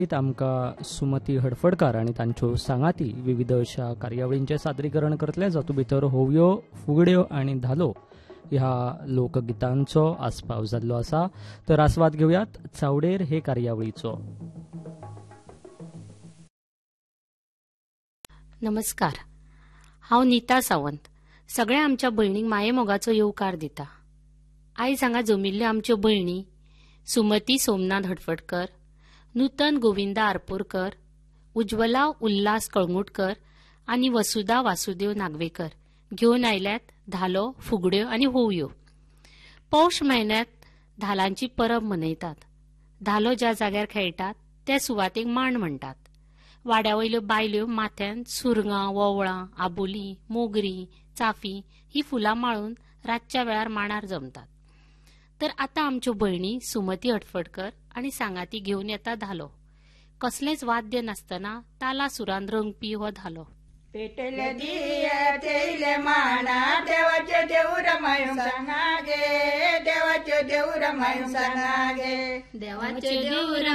आमकां सुमती हडफडकार आनी तांच्यो सांगाती विविध अशा कार्यावळींचें सादरीकरण करतले, जातूं भितर होवयो, फुगड्यो आनी धालो ह्या लोकगितांचो आस्पाव जाल्लो आसा. तर आस्वाद घेवयात चावडेर हे कार्यावळीचो. नमस्कार, हांव नीता सावंत. सगळ्या आमच्या भयणींक माये मोगाचो येवकार दिता. आयज हांगा जमिल्ल्यो आमच्यो भयणी सुमती सोमनाथ हडफडकर, नूतन गोविंदा आरपोरकर, उज्वला उल्हास कळंगुटकर आनी वसुधा वासुदेव नागवेकर घेवन आयल्यात धालो, फुगड्यो आनी होवयो. पौष म्हयन्यांत धालांची परब मनयतात. धालो ज्या जाग्यार खेळटात त्या सुवातेक मांड म्हणटात. वाड्यावयल्यो बायल्यो माथ्यान सुरगां, वोवळां, आबोली, मोगरी, चाफी ही फुलां माळून रातच्या वेळार मांडार जमतात. तर आतां आमच्यो भयणी सुमती हडफडकर आनी सांगाती घेवन येता धालो. कसलेंच वाद्य नासतना ताला सुरान रंगपी हो धालो. पेटले दिये तेले माना, देवाचे देव रमायूं सांगा गे, देवाचे देव रमायूं सांगा गे, देवाचे देव